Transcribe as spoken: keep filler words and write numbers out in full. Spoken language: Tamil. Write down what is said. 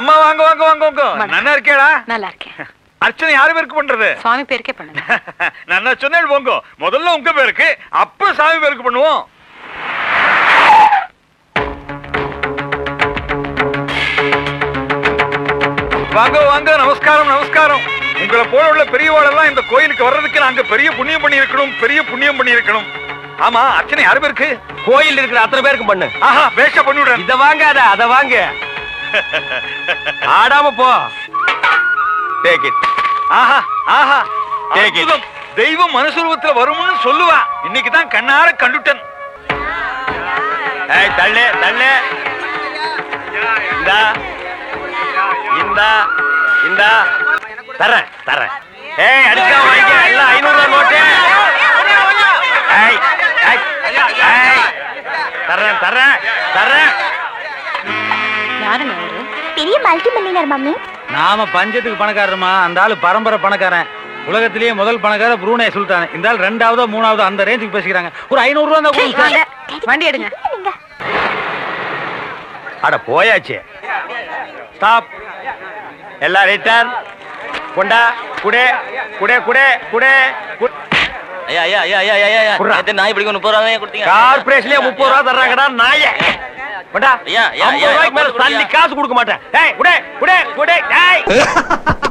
அம்மா வாங்க வாங்க வாங்க வாங்க. நல்லா இருக்கேடா? நல்லா இருக்கேன். அர்ச்சனை யாரு பேருக்கு பண்றது? சுவாமி பேருக்கே பண்ணுங்க. நான் சொன்னேன் போங்க, முதல்ல உங்க பேருக்கு அப்ப சாமி பேருக்கு பண்ணுவோம். வாங்க வாங்க, நமஸ்காரம் நமஸ்காரம். உங்களை போல உள்ள பெரியவாளெல்லாம் இந்த கோயிலுக்கு வர்றதுக்கு நாங்க பெரிய புண்ணியம் பண்ணி இருக்கணும், பெரிய புண்ணியம் பண்ணி இருக்கணும். ஆமா, அர்ச்சனை யாரு பேருக்கு? கோயில் இருக்கிற அத்தனை பேருக்கு பண்ணு. ஆஹா, வேஷ பண்ணிவிடுறேன். இத வாங்க, அத அத வாங்க. ஆடாம போ. Take it. Aha Aha, Take it. அற்புதம். தெய்வம் மனுஷரூபத்துல வரும்னு சொல்லுவா, இன்னைக்கு தான் கண்ணார கண்டுட்டன். ஏய் தள்ளு தள்ளு. இந்தா இந்தா இந்தா தரேன் தரேன். ஏய் அடிச்சா வாங்க, எல்லாம் ஐநூறு ரூபாய் நோட்டு. ஏய் ஏய் தரேன் தரேன் தரேன். யாருங்க அவரு? பெரிய மல்டி மில்லியனர் மம்மி. நாம பஞ்சத்துக்கு பணக்காரமா, அந்த ஆளு பரம்பரை பணக்காரன். உலகத்திலேயே முதல் பணக்கார புரூனே சுல்தான். இந்த ஆள் ரெண்டாவதோ மூணாவதோ அந்த ரேஞ்சுக்கு பேசிக்கிறாங்க. ஒரு ஐநூறு ரூபா தான் கொடுங்க. வண்டி எடுங்க. அட போயாச்சு. ஸ்டாப். எல்லாம் ரிட்டர்ன். கொண்டா குடே குடே குடே குடே. ஐயா ஐயா ஐயா ஐயா ஐயா நேத்து நாய் பிடிக்க முப்பது ரூபாய் கொடுத்தீங்க. கார்பரேஷன்லயே முப்பது ரூபா தர்றாங்கடா நாயே. கொண்டா. ஐயா ஐயா ஐம்பது ரூபாய்க்கு மேல தள்ளி காசு கொடுக்க மாட்டேன். ஏய் குடே குடே குடே. ஏய்